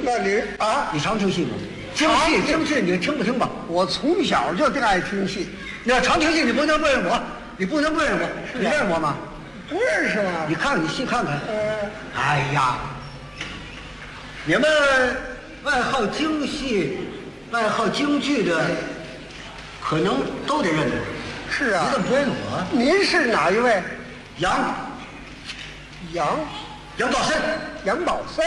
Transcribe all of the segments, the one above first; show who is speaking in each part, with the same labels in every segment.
Speaker 1: 那你啊，
Speaker 2: 你常听戏吗？京戏你听不听吧？
Speaker 1: 我从小就爱听戏。
Speaker 2: 你要常听戏，你不能不认我，你不能不认我，你认我吗？
Speaker 1: 不认识吗？
Speaker 2: 你看你细看看。哎呀，你们爱好京戏、爱好京剧的，可能都得认得。
Speaker 1: 是啊。
Speaker 2: 你怎么不认我？
Speaker 1: 您是哪一位？
Speaker 2: 杨宝森。
Speaker 1: 杨宝森。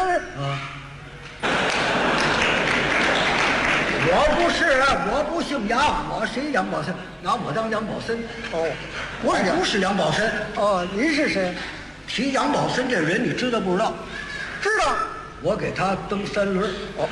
Speaker 2: 我不姓杨，我谁杨宝森？拿我当杨宝森？
Speaker 1: 哦，
Speaker 2: 不是杨宝森。
Speaker 1: 哦，您是谁？
Speaker 2: 提杨宝森这人，你知道不知道？
Speaker 1: 知道。
Speaker 2: 我给他蹬3轮。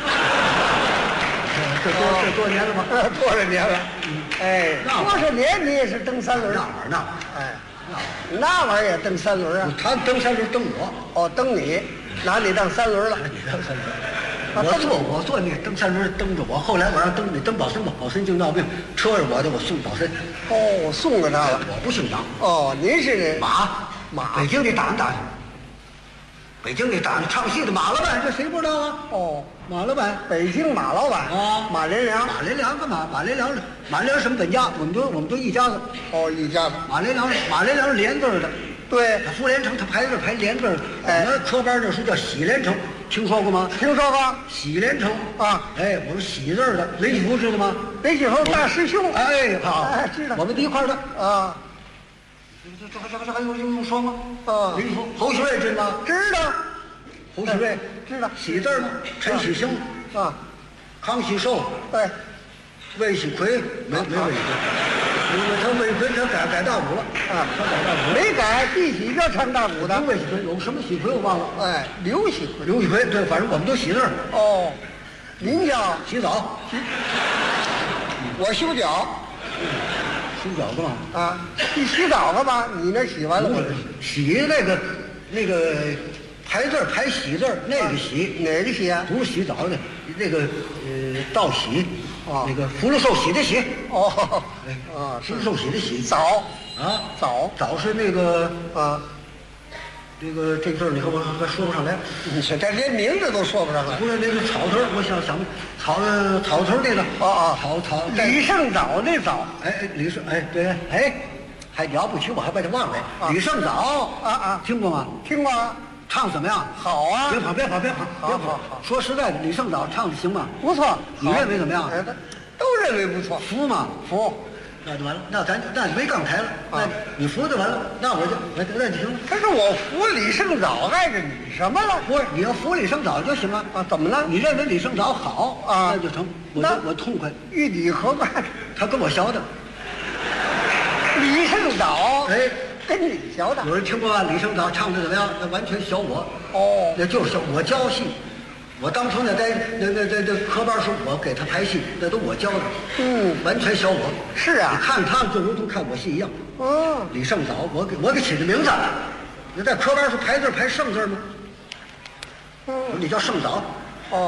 Speaker 2: 这多年了吗？
Speaker 1: 多少年了？哎，多少年你也是蹬3轮？
Speaker 2: 那
Speaker 1: 哎，那玩意儿也蹬3轮啊？
Speaker 2: 他蹬3轮蹬我。
Speaker 1: 哦，蹬你，拿你当3轮了。
Speaker 2: 你蹬3轮。我坐那蹬3轮蹬着我，后来我让蹬宝森吧，宝森就闹病，车着我的我送宝森。
Speaker 1: 哦，送给他了。
Speaker 2: 我不姓杨。
Speaker 1: 哦，您是
Speaker 2: 马，北京的大人，北京的大人唱戏的马老板，这谁不知道啊？
Speaker 1: 哦，
Speaker 2: 马老板，
Speaker 1: 北京马老板
Speaker 2: 啊，
Speaker 1: 马连良。
Speaker 2: 马连良干嘛？马连良什么本家？我们都一家子。
Speaker 1: 哦，一家子。
Speaker 2: 马连良是连字的。
Speaker 1: 对，
Speaker 2: 他傅连成他排字排连字，我们科班那时候叫喜连成，听说过吗？
Speaker 1: 听说过。
Speaker 2: 喜连成
Speaker 1: 啊，
Speaker 2: 哎，我们喜字的，雷启福知道吗？
Speaker 1: 雷启福大师兄。
Speaker 2: 哎，好，
Speaker 1: 知道。
Speaker 2: 我们一块的
Speaker 1: 啊。
Speaker 2: 这还用说吗？
Speaker 1: 啊，
Speaker 2: 雷启福，侯喜瑞知道吗？
Speaker 1: 知道。
Speaker 2: 侯喜瑞
Speaker 1: 知道。
Speaker 2: 喜字吗？陈喜兴
Speaker 1: 啊，
Speaker 2: 康喜寿，
Speaker 1: 对，
Speaker 2: 魏喜奎没魏喜奎。他魏奎他改大鼓了
Speaker 1: 啊，他改大鼓没改，弟媳就唱大鼓的。
Speaker 2: 魏喜奎有什么喜奎我忘了。
Speaker 1: 哎，刘喜
Speaker 2: 奎对，反正我们都喜字。
Speaker 1: 哦，您叫
Speaker 2: 洗澡，
Speaker 1: 我修脚。
Speaker 2: 修脚干嘛？
Speaker 1: 啊，你洗澡干嘛？你那洗完了吗？
Speaker 2: 洗那个排字排喜字那个洗
Speaker 1: 哪个洗啊？
Speaker 2: 不是洗澡的，那个道喜。那个福禄寿喜的喜。
Speaker 1: 哦，
Speaker 2: 福禄寿喜的喜。
Speaker 1: 早
Speaker 2: 啊，
Speaker 1: 早
Speaker 2: 是那个
Speaker 1: 啊，
Speaker 2: 这个字你看我还说不上来。
Speaker 1: 你这连名字都说不上来。
Speaker 2: 不是那个草头，我想草头那个。草。
Speaker 1: 李胜藻那藻。
Speaker 2: 哎，李胜哎对哎，还了不起，我还把它忘了。李胜藻听过吗？
Speaker 1: 听过啊。
Speaker 2: 唱怎么样？
Speaker 1: 好啊！
Speaker 2: 别跑！好。说实在的，李胜藻唱的行吗？
Speaker 1: 不错。
Speaker 2: 你认为怎么样？
Speaker 1: 都认为不错。
Speaker 2: 服吗？
Speaker 1: 服。
Speaker 2: 那就完了。那没杠台了。那你服就完了。那我就那就行了。
Speaker 1: 可是我服李胜藻碍着你什么了？
Speaker 2: 不是，你要服李胜藻就行了。
Speaker 1: 啊？怎么了？
Speaker 2: 你认为李胜藻好啊？那就成。我痛快。
Speaker 1: 与你何干？
Speaker 2: 他跟我学的。
Speaker 1: 李胜藻。
Speaker 2: 哎。
Speaker 1: 跟你学的。
Speaker 2: 有人听过吗？李胜藻唱的怎么样？那完全学我。
Speaker 1: 哦，
Speaker 2: 那就是我教戏。我当初在那科班时，我给他排戏，那都我教的。完全学我。
Speaker 1: 是啊。
Speaker 2: 你看他就如同看我戏一样。
Speaker 1: 哦。
Speaker 2: 李胜藻，我给起的名字。你在科班时排字排胜字吗？你叫胜藻，